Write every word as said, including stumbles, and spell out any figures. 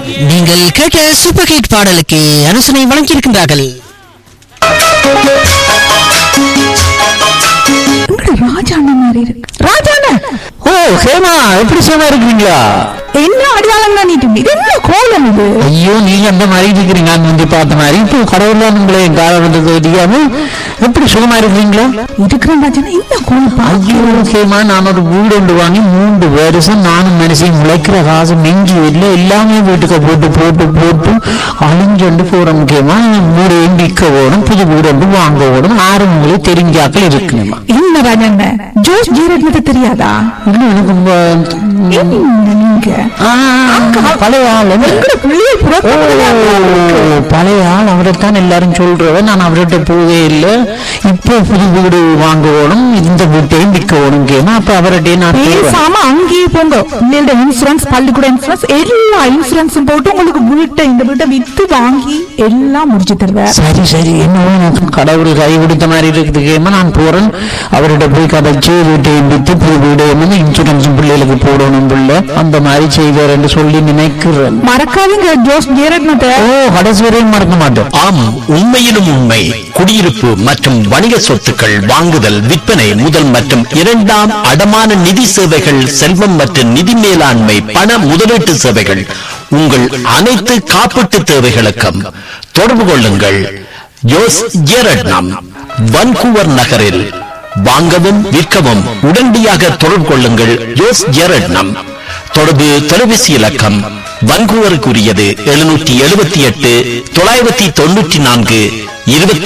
நீங்கள் கேட்ட super hit பாடலுக்கு அனுசனை வழங்கியிருக்கின்றார்கள். ராஜாண்ண மாதிரி இருக்கு. ராஜாண்ண ஓ ஹேமா, எப்படி சும்மா இருக்கிறீங்களா? என்ன அடியாளம் நீட்டு இது என்ன கோலம் இது? ஐயோ, நீங்க அந்த மாதிரி இருக்கிறீங்க. நான் வந்து பார்த்த மாதிரி இப்போ கடவுள்லாம் உங்களை என் காலம் வந்தது தெரியாம எப்படி சுகமா இருக்கிறீங்களா? இருக்கிறேன் ராஜாண்ணா. என்ன கோலம்? ஐயோ ஹேமா, நான் ஒரு வீடு ஒன்று வாங்கி மூன்று வருஷம் நானும் மனுஷன் முளைக்கிற காசு நெஞ்சு இல்லை, எல்லாமே வீட்டுக்கு போட்டு போட்டு போட்டு அழிஞ்சொண்டு போற முக்கியமா வீடையும் விற்க ஓடும், புது வீடு ஒன்று வாங்க ஓடும். ஆறு மொழி தெரிஞ்சாக்கள் இருக்குமா? என்ன ராஜாண்ண ஜோஸ் ஜீரத்னத்தை தெரியாதா? இன்னும் எனக்கு ரொம்ப என்ன நீங்க பழைய ஆள் பழைய ஆள் அவரைத்தான் எல்லாரும் சொல்றவ. நான் அவர்கிட்ட போவே இல்லை. இப்போ புது வீடு வாங்கணும், இந்த வீட்டையும் விற்கணும் கேமா. அப்ப அவர்கிட்ட நான் பேசாம அங்கேயே போங்க. உங்களோட இன்சூரன்ஸ், பள்ளிக்கூட இன்சூரன்ஸ், எல்லா இன்சூரன்ஸும் போட்டு உங்களுக்கு வீட்டை இந்த வீட்டை வித்து வாங்கி எல்லாம் முடிச்சு தருவேன். சரி சரி, என்ன கடவுள் கை கொடுத்த மாதிரி இருக்குது கேமா. நான் போறேன், அவர்கிட்ட போய் கதைச்சு வீட்டையும் வித்து புது வீடு வந்து இன்சூரன்ஸ் பிள்ளைகளுக்கு போடணும் பிள்ளை அந்த மாதிரி செய்வார் என்று சொல்லி நினைக்கிறேன். மறக்காதீங்க ஜோஸ் ஜீரத்னத்தை. ஓ, கடைசி வரையும் மறக்க மாட்டேன். ஆம், உண்மையிலும் உண்மை. குடியிருப்பு மற்றும் வணிக சொத்துக்கள் வாங்குதல், விற்பனை, முதல் மற்றும் இரண்டாம் அடமான நிதி சேவைகள், செல்வம் மற்றும் நிதி மேலாண்மை, பண முதலீட்டு சேவைகள், உங்கள் அனைத்து காப்பீட்டு தேவைகளுக்கும் தொடர்பு கொள்ளுங்கள். ஜோஸ் ஜெரட்னம், வன்கூவர் நகரில். வாங்கவும் விற்கவும் உடனடியாக தொடர்பு கொள்ளுங்கள். ஜோஸ் ஜெரட்னம். தொடர்பு தொலைபேசி இலக்கம் வன்கூவருக்குரியது எழுநூற்றி எழுபத்தி எட்டு தொள்ளாயிரத்தி தொன்னூற்றி நான்கு இருபத்தி